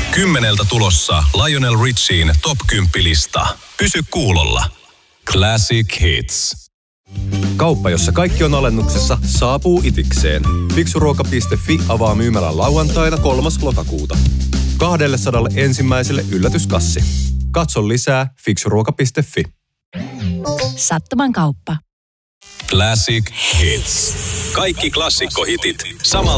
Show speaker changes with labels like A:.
A: 10 tulossa Lionel Richiin Top 10-lista. Pysy kuulolla. Classic Hits.
B: Kauppa, jossa kaikki on alennuksessa, saapuu itikseen. Fiksuruoka.fi avaa myymälän lauantaina 3. lokakuuta. 200 ensimmäiselle yllätyskassi. Katso lisää fiksuruoka.fi.
C: Sattuman kauppa.
A: Classic Hits. Kaikki klassikkohitit samalla